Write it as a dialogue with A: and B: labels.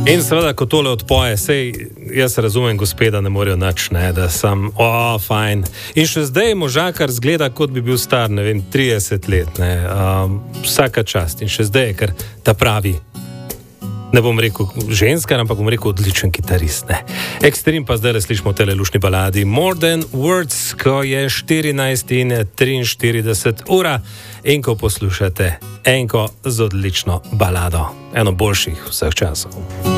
A: In seveda, ko tole odpoje, sej jaz razumem, gospeda ne morejo nič, ne, da sem, fajn. In še zdaj možakar zgleda, kot bi bil star, ne vem, 30 let, ne, vsaka čast. In še zdaj, ker ta pravi, ne bom rekel ženska, ampak bom rekel odličen kitarist, ne. Ekstrem pa zdaj slišimo tele lušni baladi More Than Words, ko je 14:43 ura in ko poslušate enko z odlično balado, eno boljših vseh časov.